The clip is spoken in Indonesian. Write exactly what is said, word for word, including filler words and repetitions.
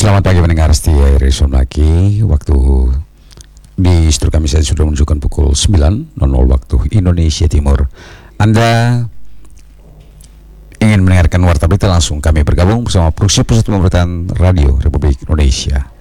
Selamat pagi mendengar setia Radio Sonaki. Waktu di studio kami saja sudah menunjukkan pukul sembilan nol nol waktu Indonesia Timur. Anda ingin mendengarkan warta berita langsung, kami bergabung bersama Produksi Pusat Pemberitaan Radio Republik Indonesia.